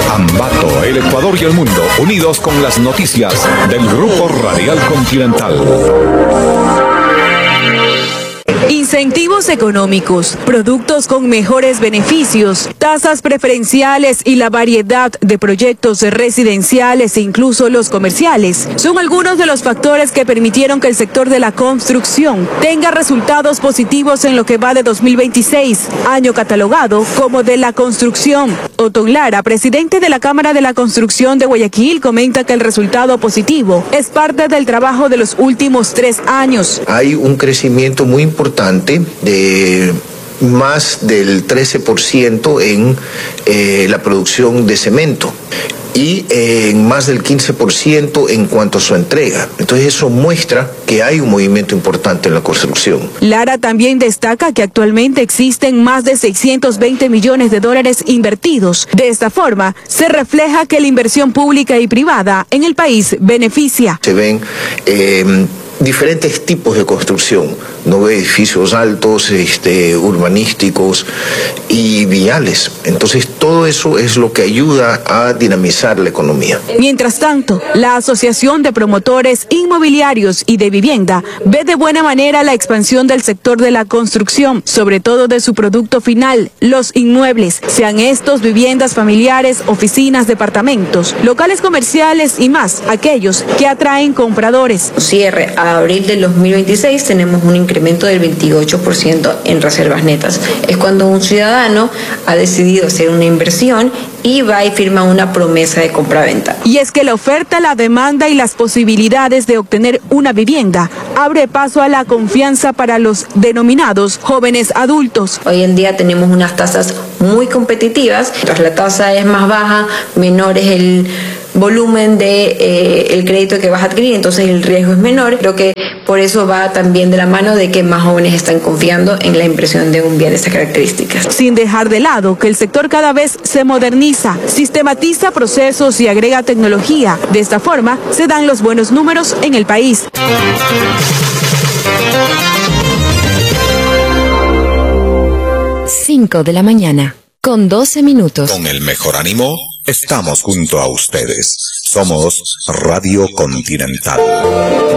Ambato, el Ecuador y el mundo, unidos con las noticias del Grupo Radial Continental. Incentivos económicos, productos con mejores beneficios, tasas preferenciales y la variedad de proyectos residenciales e incluso los comerciales son algunos de los factores que permitieron que el sector de la construcción tenga resultados positivos en lo que va de 2026, año catalogado como de la construcción. Otón Lara, presidente de la Cámara de la Construcción de Guayaquil, comenta que el resultado positivo es parte del trabajo de los últimos 3 años. Hay un crecimiento muy importante de más del 13% en la producción de cemento y en más del 15% en cuanto a su entrega. Entonces eso muestra que hay un movimiento importante en la construcción. Lara también destaca que actualmente existen más de 620 millones de dólares invertidos. De esta forma, se refleja que la inversión pública y privada en el país beneficia. Se ven diferentes tipos de construcción, no edificios altos, urbanísticos y viales. Entonces todo eso es lo que ayuda a dinamizar la economía. Mientras tanto, la Asociación de Promotores Inmobiliarios y de Vivienda ve de buena manera la expansión del sector de la construcción, sobre todo de su producto final, los inmuebles, sean estos viviendas familiares, oficinas, departamentos, locales comerciales y más, aquellos que atraen compradores. Cierre a abril del 2026 tenemos un incremento del 28% en reservas netas. Es cuando un ciudadano ha decidido hacer una inversión y va y firma una promesa de compraventa. Y es que la oferta, la demanda y las posibilidades de obtener una vivienda abre paso a la confianza para los denominados jóvenes adultos. Hoy en día tenemos unas tasas muy competitivas. Mientras la tasa es más baja, menor es el volumen de el crédito que vas a adquirir, entonces el riesgo es menor. Creo que por eso va también de la mano de que más jóvenes están confiando en la impresión de un bien de estas características. Sin dejar de lado que el sector cada vez se moderniza, sistematiza procesos y agrega tecnología. De esta forma se dan los buenos números en el país. 5 de la mañana, con 12 minutos. Con el mejor ánimo, estamos junto a ustedes. Somos Radio Continental.